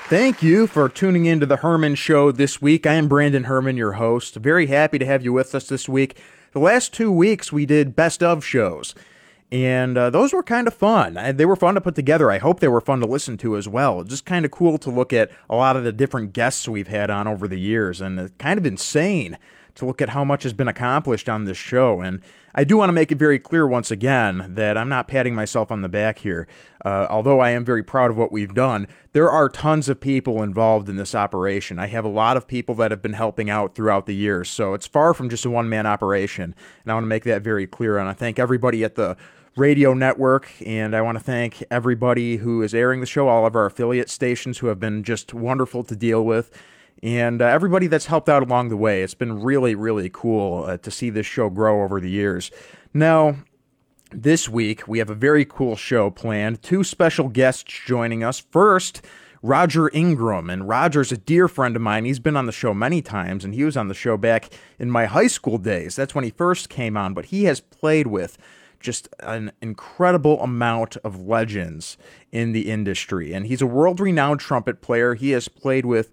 Thank you for tuning in to the Herman Show this week. I am Brandon Herman, your host. Very happy to have you with us this week. The last 2 weeks we did best of shows, and those were kind of fun. They were fun to put together. I hope they were fun to listen to as well. Just kind of cool to look at a lot of the different guests we've had on over the years, and it's kind of insane to look at how much has been accomplished on this show. And I do want to make it very clear once again that I'm not patting myself on the back here. Although I am very proud of what we've done, there are tons of people involved in this operation. I have a lot of people that have been helping out throughout the years, so it's far from just a one-man operation. And I want to make that very clear. And I thank everybody at the radio network, and I want to thank everybody who is airing the show, all of our affiliate stations who have been just wonderful to deal with, and everybody that's helped out along the way. It's been really, really cool to see this show grow over the years. Now, this week, we have a very cool show planned. 2 special guests joining us. First, Roger Ingram, and Roger's a dear friend of mine. He's been on the show many times, and he was on the show back in my high school days. That's when he first came on, but he has played with just an incredible amount of legends in the industry. And he's a world-renowned trumpet player. He has played with,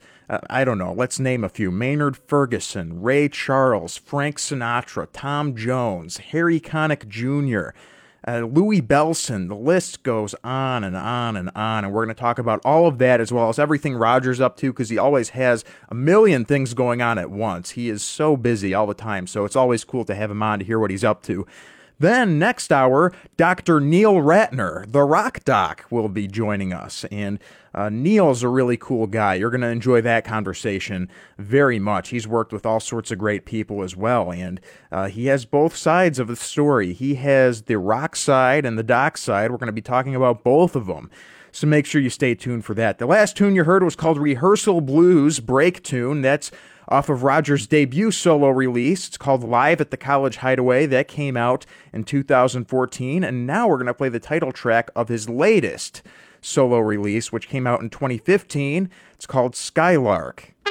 let's name a few: Maynard Ferguson, Ray Charles, Frank Sinatra, Tom Jones, Harry Connick Jr., Louis Bellson. The list goes on and on and on. And we're going to talk about all of that as well as everything Roger's up to, because he always has a million things going on at once. He is so busy all the time, so it's always cool to have him on to hear what he's up to. Then, next hour, Dr. Neil Ratner, the Rock Doc, will be joining us. And Neil's a really cool guy. You're going to enjoy that conversation very much. He's worked with all sorts of great people as well. And he has both sides of the story. He has the rock side and the doc side. We're going to be talking about both of them. So make sure you stay tuned for that. The last tune you heard was called Rehearsal Blues Break Tune. That's off of Roger's debut solo release. It's called Live at the College Hideaway. That came out in 2014. And now we're going to play the title track of his latest solo release, which came out in 2015. It's called Skylark.